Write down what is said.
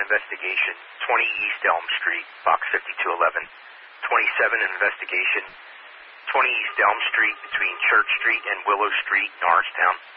investigation, 20 East Elm Street, box 5211. 27 investigation, 20 East Elm Street between Church Street and Willow Street in Orangetown.